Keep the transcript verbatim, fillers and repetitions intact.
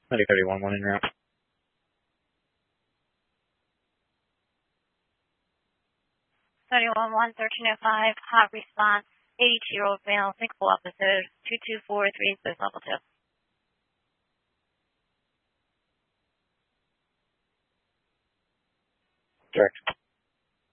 ninety thirty-one, one in route. thirty-one one, thirteen oh five, hot response, eighty-two-year-old male, single episode, two two four three six level two. Direct.